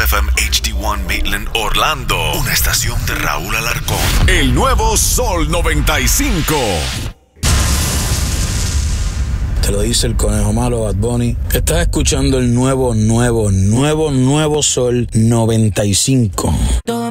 FM HD1 Maitland, Orlando. Una estación de Raúl Alarcón. El nuevo Sol 95. Te lo dice el conejo malo, Bad Bunny. Estás escuchando el nuevo Sol 95.